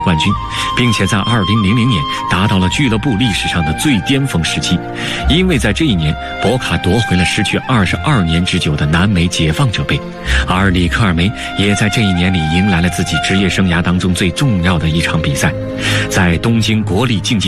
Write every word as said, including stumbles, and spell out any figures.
冠军，并且在二零零零年达到了俱乐部历史上的最巅峰时期。因为在这一年，博卡夺回了失去二十二年之久的南美解放者杯，而里克尔梅也在这一年里迎来了自己职业生涯当中最重要的一场比赛，在东京国立竞技